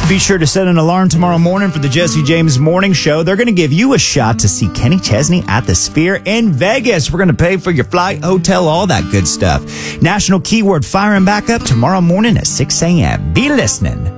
Be sure to set an alarm tomorrow morning for the Jesse James Morning Show. They're going to give you a shot to see Kenny Chesney at the Sphere in Vegas. We're going to pay for your flight, hotel, all that good stuff. National Keyword firing back up tomorrow morning at 6 a.m. Be listening.